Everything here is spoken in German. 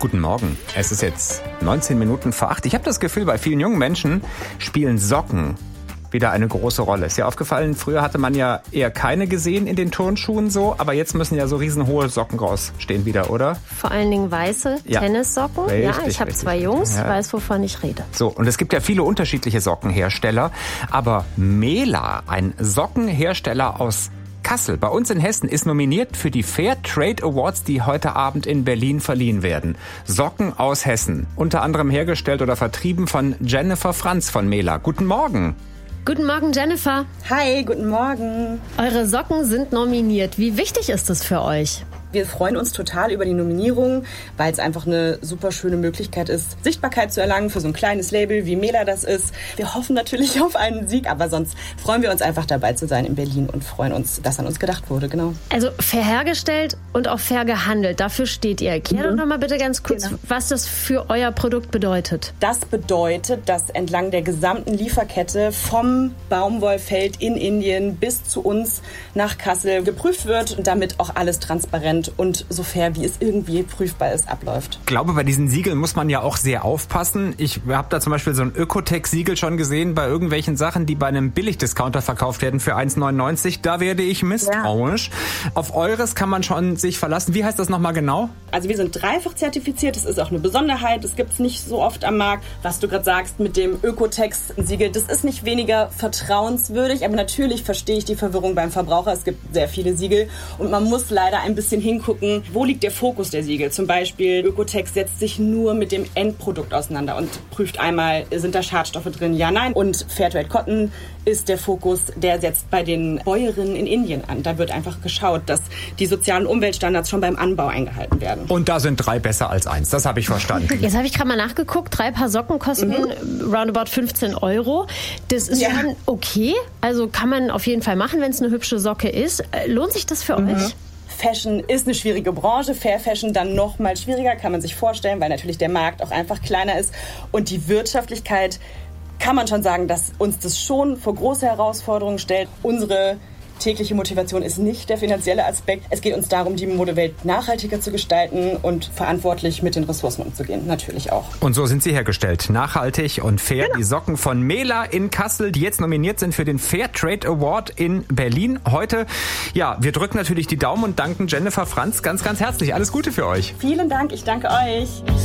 Guten Morgen. Es ist jetzt 19 Minuten vor 8. Ich habe das Gefühl, bei vielen jungen Menschen spielen Socken wieder eine große Rolle. Ist ja aufgefallen, früher hatte man ja eher keine gesehen in den Turnschuhen so, aber jetzt müssen ja so riesenhohe Socken rausstehen wieder, oder? Vor allen Dingen weiße Tennissocken. Richtig, ich habe 2 Jungs, weiß, wovon ich rede. So, und es gibt ja viele unterschiedliche Sockenhersteller, aber Mela, ein Sockenhersteller aus Kassel, bei uns in Hessen, ist nominiert für die Fair Trade Awards, die heute Abend in Berlin verliehen werden. Socken aus Hessen, unter anderem hergestellt oder vertrieben von Jennifer Franz von Mela. Guten Morgen. Guten Morgen, Jennifer. Hi, guten Morgen. Eure Socken sind nominiert. Wie wichtig ist es für euch? Wir freuen uns total über die Nominierung, weil es einfach eine super schöne Möglichkeit ist, Sichtbarkeit zu erlangen für so ein kleines Label, wie Mela das ist. Wir hoffen natürlich auf einen Sieg, aber sonst freuen wir uns einfach dabei zu sein in Berlin und freuen uns, dass an uns gedacht wurde, genau. Also fair hergestellt und auch fair gehandelt, dafür steht ihr. Erklär doch noch mal bitte ganz kurz, was das für euer Produkt bedeutet. Das bedeutet, dass entlang der gesamten Lieferkette vom Baumwollfeld in Indien bis zu uns nach Kassel geprüft wird und damit auch alles transparent und so fair, wie es irgendwie prüfbar ist, abläuft. Ich glaube, bei diesen Siegeln muss man ja auch sehr aufpassen. Ich habe da zum Beispiel so ein Ökotech-Siegel schon gesehen bei irgendwelchen Sachen, die bei einem Billigdiscounter verkauft werden für 1,99. Da werde ich misstrauisch. Ja. Auf eures kann man schon sich verlassen. Wie heißt das nochmal genau? Also wir sind dreifach zertifiziert. Das ist auch eine Besonderheit. Das gibt es nicht so oft am Markt. Was du gerade sagst mit dem Ökotech-Siegel, das ist nicht weniger vertrauenswürdig, aber natürlich verstehe ich die Verwirrung beim Verbraucher. Es gibt sehr viele Siegel und man muss leider ein bisschen hingucken, wo liegt der Fokus der Siegel. Zum Beispiel Ökotech setzt sich nur mit dem Endprodukt auseinander und prüft einmal, sind da Schadstoffe drin, ja, nein. Und Fairtrade Cotton ist der Fokus, der setzt bei den Bäuerinnen in Indien an. Da wird einfach geschaut, dass die sozialen Umweltstandards schon beim Anbau eingehalten werden. Und da sind 3 besser als 1, das habe ich verstanden. Jetzt habe ich gerade mal nachgeguckt, 3 Paar Socken kosten roundabout 15 €. Das ist schon okay, also kann man auf jeden Fall machen, wenn es eine hübsche Socke ist. Lohnt sich das für euch? Fashion ist eine schwierige Branche, Fair Fashion dann noch mal schwieriger, kann man sich vorstellen, weil natürlich der Markt auch einfach kleiner ist und die Wirtschaftlichkeit, kann man schon sagen, dass uns das schon vor große Herausforderungen stellt. Unsere tägliche Motivation ist nicht der finanzielle Aspekt. Es geht uns darum, die Modewelt nachhaltiger zu gestalten und verantwortlich mit den Ressourcen umzugehen. Natürlich auch. Und so sind sie hergestellt. Nachhaltig und fair. Genau. Die Socken von Mela in Kassel, die jetzt nominiert sind für den Fair Trade Award in Berlin. Heute, ja, wir drücken natürlich die Daumen und danken Jennifer Franz ganz, ganz herzlich. Alles Gute für euch. Vielen Dank. Ich danke euch.